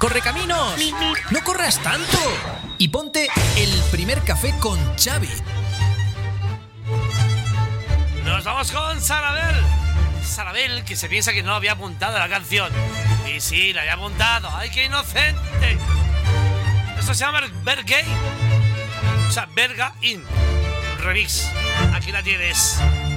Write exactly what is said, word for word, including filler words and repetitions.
¡Correcaminos! ¡No corras tanto! Y ponte el primer café con Xavi. Nos vamos con Sarabel. Sarabel, que se piensa que no había apuntado la canción. Y sí, la había apuntado. ¡Ay, qué inocente! Esto se llama Bergay. O sea, Berga In. Remix. Aquí la tienes.